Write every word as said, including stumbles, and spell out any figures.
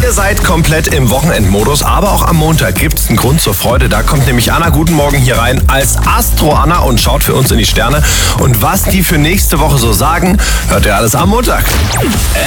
Ihr seid komplett im Wochenendmodus, aber auch am Montag gibt's einen Grund zur Freude. Da kommt nämlich Anna, guten Morgen, hier rein als Astro-Anna und schaut für uns in die Sterne. Und was die für nächste Woche so sagen, hört ihr alles am Montag.